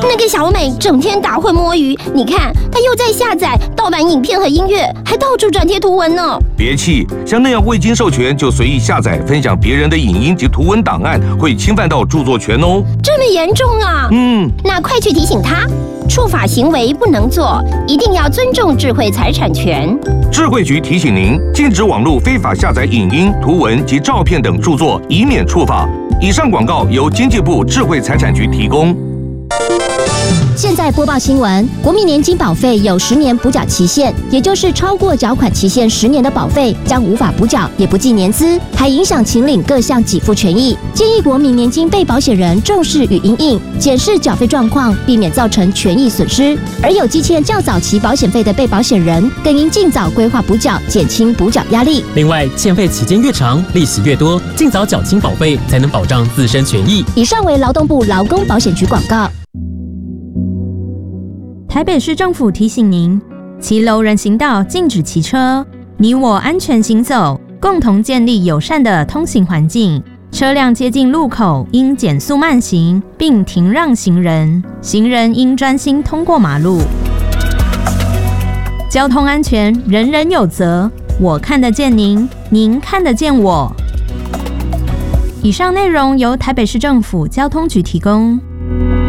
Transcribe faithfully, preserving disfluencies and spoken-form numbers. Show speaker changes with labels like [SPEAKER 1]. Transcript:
[SPEAKER 1] 那个小美整天打混摸鱼，你看她又在下载盗版影片和音乐，还到处转贴图文呢。
[SPEAKER 2] 别气，像那样未经授权就随意下载、分享别人的影音及图文档案，会侵犯到著作权哦。
[SPEAKER 1] 这么严重啊？
[SPEAKER 2] 嗯，
[SPEAKER 1] 那快去提醒她，触法行为不能做，一定要尊重智慧财产权。
[SPEAKER 2] 智慧局提醒您，禁止网络非法下载影音、图文及照片等著作，以免触法。以上广告由经济部智慧财产局提供。
[SPEAKER 3] 现在播报新闻，国民年金保费有十年补缴期限，也就是超过缴款期限十年的保费将无法补缴，也不计年资，还影响请领各项给付权益。建议国民年金被保险人重视与因应，检视缴费状况，避免造成权益损失。而有积欠较早期保险费的被保险人，更应尽早规划补缴，减轻补缴压力。
[SPEAKER 4] 另外，欠费期间越长，利息越多，尽早缴清保费，才能保障自身权益。
[SPEAKER 3] 以上为劳动部劳工保险局广告。
[SPEAKER 5] 台北市政府提醒您：骑楼人行道禁止骑车，你我安全行走，共同建立友善的通行环境。车辆接近路口应减速慢行，并停让行人，行人应专心通过马路。交通安全，人人有责。我看得见您，您看得见我。以上内容由台北市政府交通局提供。